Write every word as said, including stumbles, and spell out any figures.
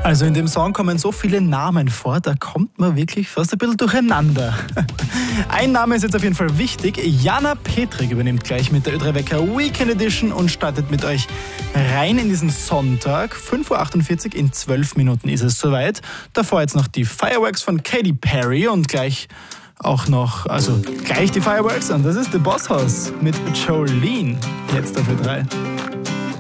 Also in dem Song kommen so viele Namen vor, da kommt man wirklich fast ein bisschen durcheinander. Ein Name ist jetzt auf jeden Fall wichtig. Jana Petrik übernimmt gleich mit der Ö drei Wecker Weekend Edition und startet mit euch rein in diesen Sonntag. fünf Uhr achtundvierzig, in zwölf Minuten ist es soweit. Davor jetzt noch die Fireworks von Katy Perry und gleich auch noch, also gleich die Fireworks und das ist The Boss House mit Jolene. Jetzt auf Ö drei.